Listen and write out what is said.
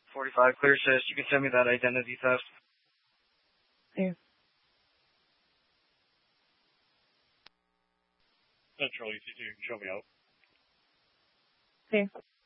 45 clear, sis. You can send me that identity theft. Clear. Central ECT, you can show me out. Clear.